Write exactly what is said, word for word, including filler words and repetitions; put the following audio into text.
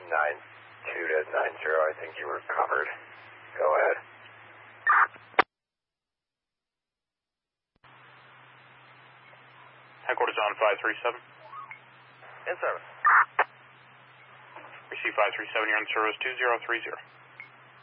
nine two to nine zero, I think you were covered. Go ahead. Headquarters on five three seven. In service. Receive five three seven, you're on service two zero three zero.